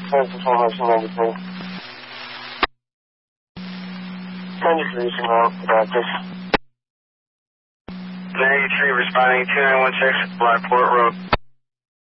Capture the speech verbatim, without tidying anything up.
ten ninety-three. ten degrees from now, practice. ninety-three responding two nine one six, Blackport Road.